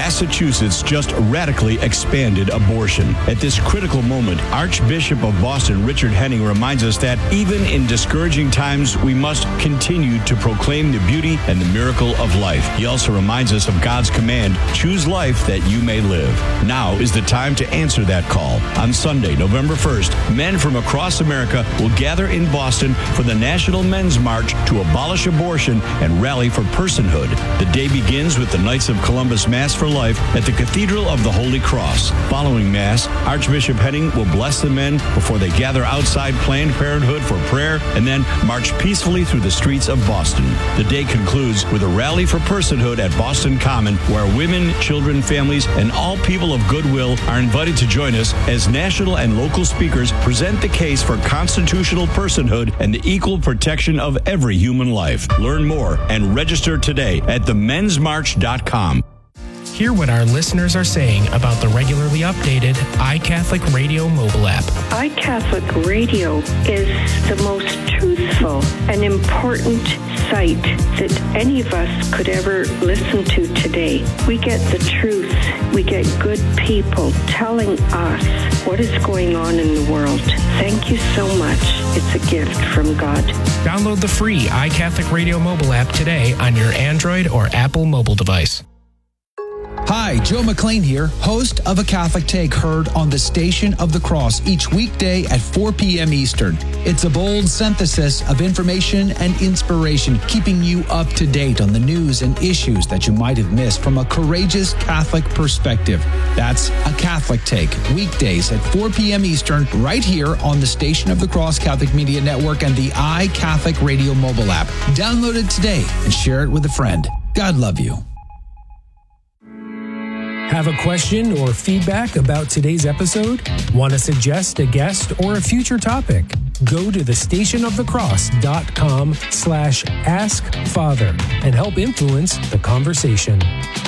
Massachusetts just radically expanded abortion. At this critical moment, Archbishop of Boston, Richard Henning, reminds us that even in discouraging times, we must continue to proclaim the beauty and the miracle of life. He also reminds us of God's command, choose life that you may live. Now is the time to answer that call. On Sunday, November 1st, men from across America will gather in Boston for the National Men's March to abolish abortion and rally for personhood. The day begins with the Knights of Columbus Mass for Life at the Cathedral of the Holy Cross. Following Mass, Archbishop Henning will bless the men before they gather outside Planned Parenthood for prayer and then march peacefully through the streets of Boston. The day concludes with a rally for personhood at Boston Common, where women, children, families, and all people of goodwill are invited to join us as national and local speakers present the case for constitutional personhood and the equal protection of every human life. Learn more and register today at themensmarch.com. Hear what our listeners are saying about the regularly updated iCatholic Radio mobile app. iCatholic Radio is the most truthful and important site that any of us could ever listen to today. We get the truth. We get good people telling us what is going on in the world. Thank you so much. It's a gift from God. Download the free iCatholic Radio mobile app today on your Android or Apple mobile device. Hi, Joe McLean here, host of A Catholic Take, heard on the Station of the Cross each weekday at 4 p.m. Eastern. It's a bold synthesis of information and inspiration, keeping you up to date on the news and issues that you might have missed from a courageous Catholic perspective. That's A Catholic Take, weekdays at 4 p.m. Eastern, right here on the Station of the Cross Catholic Media Network and the iCatholic Radio mobile app. Download it today and share it with a friend. God love you. Have a question or feedback about today's episode? Want to suggest a guest or a future topic? Go to thestationofthecross.com/askfather and help influence the conversation.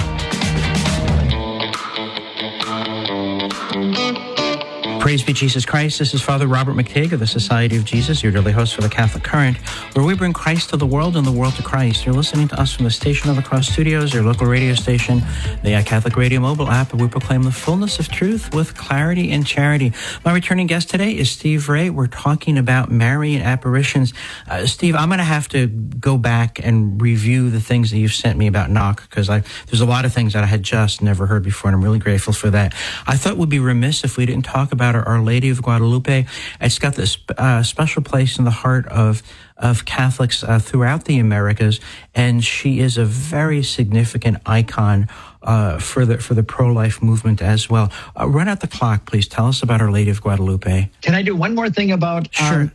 Praise be Jesus Christ. This is Father Robert McTague of the Society of Jesus, your daily host for the Catholic Current, where we bring Christ to the world and the world to Christ. You're listening to us from the Station of the Cross Studios, your local radio station, the iCatholic Radio mobile app, where we proclaim the fullness of truth with clarity and charity. My returning guest today is Steve Ray. We're talking about Marian apparitions. Steve, I'm going to have to go back and review the things that you've sent me about Knock, because there's a lot of things that I had just never heard before, and I'm really grateful for that. I thought we'd be remiss if we didn't talk about Our Lady of Guadalupe. It's got this special place in the heart of Catholics throughout the Americas, and she is a very significant icon for the pro-life movement as well. Run out the clock, please. Tell us about Our Lady of Guadalupe. Can I do one more thing about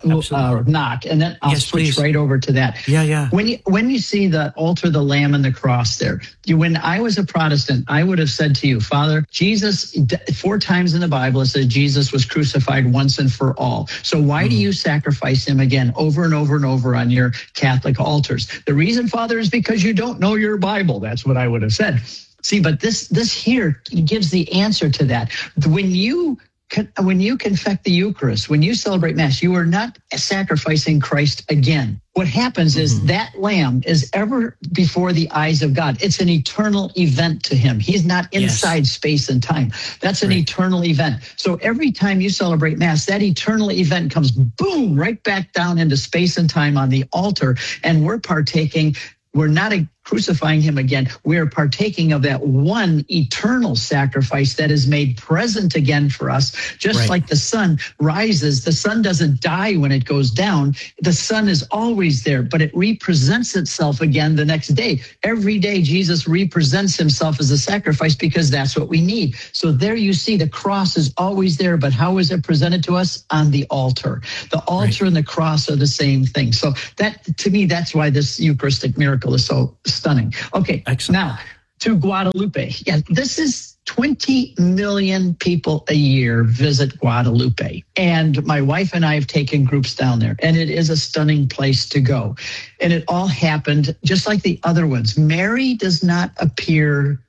Knock, and then I'll switch right over to that. Yeah. When you see the altar, the lamb, and the cross there, when I was a Protestant, I would have said to you, Father, Jesus, 4 times in the Bible it says Jesus was crucified once and for all. So why do you sacrifice him again over and over and over on your Catholic altars? The reason, Father, is because you don't know your Bible. That's what I would have said. See, but this here gives the answer to that. When you confect the Eucharist, when you celebrate Mass, you are not sacrificing Christ again. What happens is that lamb is ever before the eyes of God. It's an eternal event to him. He's not inside space and time. That's an eternal event. So every time you celebrate Mass, that eternal event comes, boom, right back down into space and time on the altar, and we're partaking. We're not crucifying him again. We're partaking of that one eternal sacrifice that is made present again for us. Just like the sun rises, the sun doesn't die when it goes down. The sun is always there, but it represents itself again the next day. Every day, Jesus represents himself as a sacrifice because that's what we need. So there you see the cross is always there, but how is it presented to us? On the altar. The altar and the cross are the same thing. So that, to me, that's why this Eucharistic miracle is so stunning. Okay, excellent. Now to Guadalupe. Yeah, this is 20 million people a year visit Guadalupe. And my wife and I have taken groups down there, and it is a stunning place to go. And it all happened just like the other ones. Mary does not appear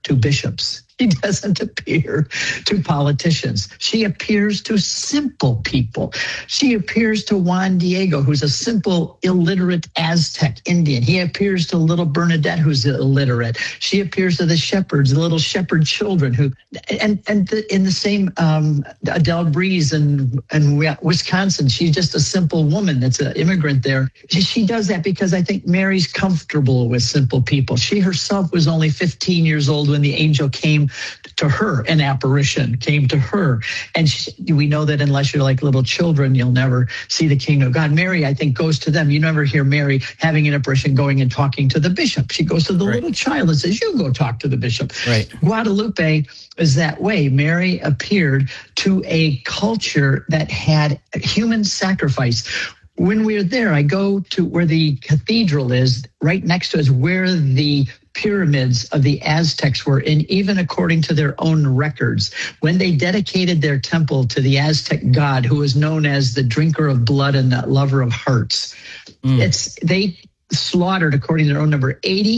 to bishops. She doesn't appear to politicians. She appears to simple people. She appears to Juan Diego, who's a simple, illiterate Aztec Indian. He appears to little Bernadette, who's illiterate. She appears to the shepherds, the little shepherd children who, in the same Adele Breeze in Wisconsin, she's just a simple woman that's an immigrant there. She does that because I think Mary's comfortable with simple people. She herself was only 15 years old when the angel came to her, an apparition came to her. And we know that unless you're like little children, you'll never see the kingdom of God. Mary, I think, goes to them. You never hear Mary having an apparition going and talking to the bishop. She goes to the little child and says, you go talk to the bishop. Right. Guadalupe is that way. Mary appeared to a culture that had human sacrifice. When we're there, I go to where the cathedral is. Right next to us, where the pyramids of the Aztecs were, and even according to their own records, when they dedicated their temple to the Aztec god, who was known as the drinker of blood and the lover of hearts, they slaughtered, according to their own number,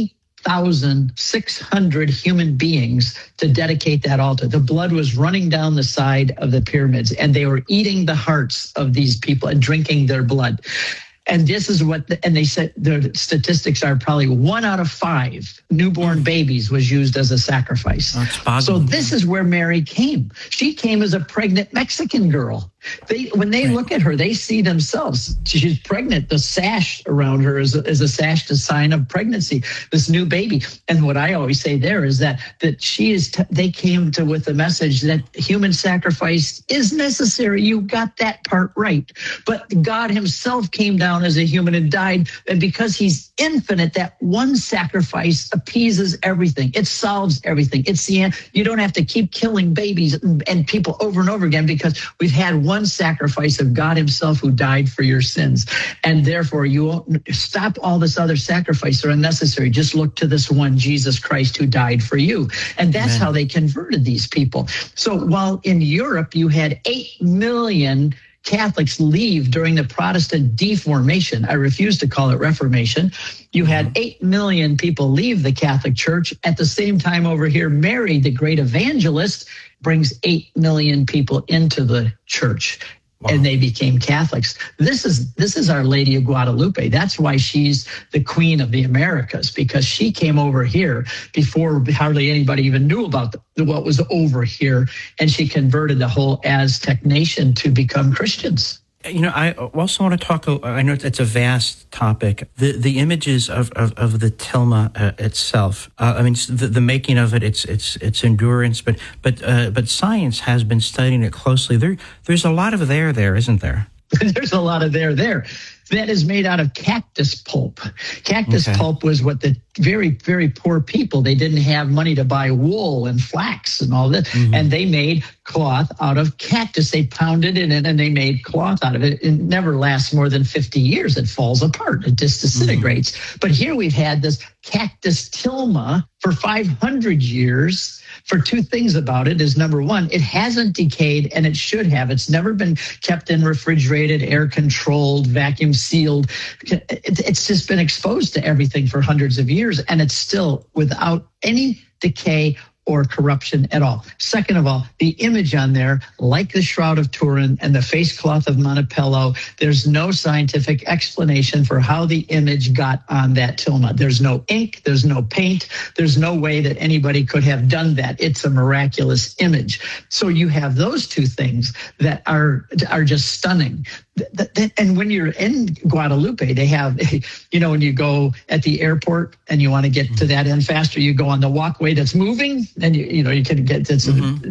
80,600 human beings to dedicate that altar. The blood was running down the side of the pyramids, and they were eating the hearts of these people and drinking their blood. And this is what, and they said the statistics are probably 1 out of 5 newborn babies was used as a sacrifice. So this is where Mary came. She came as a pregnant Mexican girl. When they look at her, they see themselves. She's pregnant. The sash around her is a sash, the sign of pregnancy, this new baby. And what I always say there is that she is. They came to with the message that human sacrifice is necessary. You got that part right. But God himself came down as a human and died. And because he's infinite, that one sacrifice appeases everything. It solves everything. It's the end. You don't have to keep killing babies and people over and over again, because we've had one sacrifice of God himself who died for your sins. And therefore you won't stop all this other sacrifice are unnecessary. Just look to this one, Jesus Christ, who died for you. And that's how they converted these people. So while in Europe you had 8 million Catholics leave during the Protestant deformation, I refuse to call it Reformation, you had 8 million people leave the Catholic Church. At the same time over here, Mary, the great evangelist, brings 8 million people into the church. Wow. And they became Catholics. This is Our Lady of Guadalupe. That's why she's the Queen of the Americas, because she came over here before hardly anybody even knew about what was over here, and she converted the whole Aztec nation to become Christians. You know, I also want to talk, I know it's a vast topic, the images of the tilma itself. I mean, the making of it, its endurance, but science has been studying it closely. There's a lot of there, isn't there? There's a lot of there. That is made out of cactus pulp. Cactus pulp was what the very, very poor people, they didn't have money to buy wool and flax and all that. And they made cloth out of cactus. They pounded it in and they made cloth out of it. It never lasts more than 50 years. It falls apart. It just disintegrates. But here we've had this cactus tilma for 500 years. For two things about it is, number one, it hasn't decayed, and it should have. It's never been kept in refrigerated, air-controlled, vacuum-sealed. It's just been exposed to everything for hundreds of years, and it's still without any decay or corruption at all. Second of all, the image on there, like the Shroud of Turin and the face cloth of Montepello, there's no scientific explanation for how the image got on that tilma. There's no ink, there's no paint, there's no way that anybody could have done that. It's a miraculous image. So you have those two things that are just stunning. And when you're in Guadalupe, they have, when you go at the airport and you want to get to that end faster, you go on the walkway that's moving, and you can get it's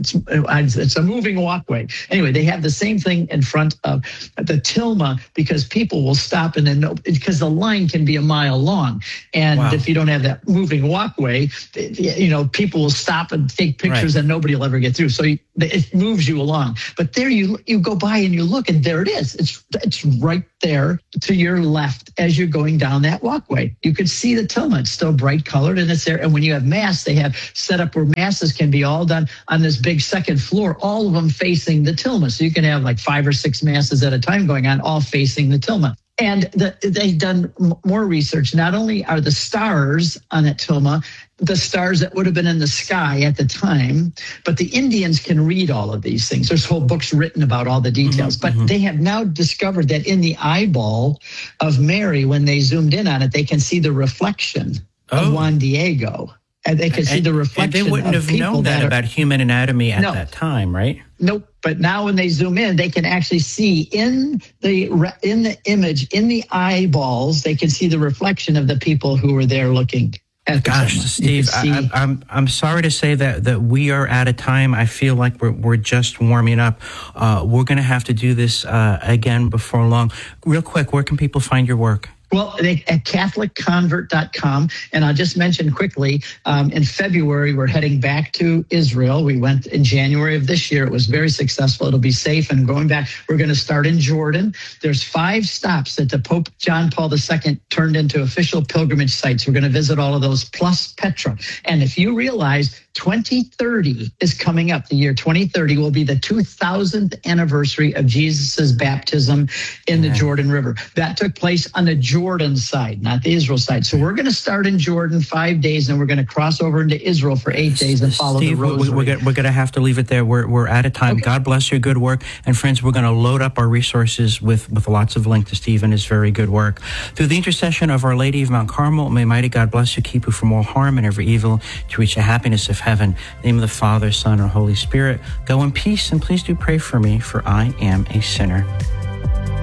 a moving walkway. Anyway, they have the same thing in front of the tilma, because people will stop and then because the line can be a mile long, and if you don't have that moving walkway, people will stop and take pictures and nobody will ever get through. So it moves you along. But there you go by and you look, and there it is. It's right there to your left as you're going down that walkway. You can see the tilma. It's still bright colored, and it's there. And when you have mass, they have set up where masses can be all done on this big second floor, all of them facing the tilma. So you can have like 5 or 6 masses at a time going on, all facing the tilma. And they've done more research. Not only are the stars on Atulma the stars that would have been in the sky at the time, but the Indians can read all of these things. There's whole books written about all the details. But they have now discovered that in the eyeball of Mary, when they zoomed in on it, they can see the reflection of Juan Diego. And they can see the reflection. And they wouldn't have known that about human anatomy at that time, right? Nope. But now when they zoom in, they can actually see in the image, in the eyeballs, they can see the reflection of the people who were there looking at the Gosh, Steve, I'm sorry to say that we are out of time. I feel like we're just warming up. We're going to have to do this again before long. Real quick, where can people find your work? Well, at CatholicConvert.com. And I'll just mention quickly, in February, we're heading back to Israel. We went in January of this year. It was very successful. It'll be safe. And going back, we're going to start in Jordan. There's 5 stops that the Pope John Paul II turned into official pilgrimage sites. We're going to visit all of those, plus Petra. And if you realize 2030 is coming up, the year 2030 will be the 2000th anniversary of Jesus's baptism in the Jordan River. That took place on the Jordan side, not the Israel side. So we're going to start in Jordan 5 days, and we're going to cross over into Israel for 8 days and follow Steve, the rosary. We're going to have to leave it there. We're out of time. Okay. God bless your good work. And friends, we're going to load up our resources with lots of links to Steve and his very good work. Through the intercession of Our Lady of Mount Carmel, may mighty God bless you, keep you from all harm and every evil, to reach the happiness of heaven. In the name of the Father, Son, and Holy Spirit, go in peace, and please do pray for me, for I am a sinner.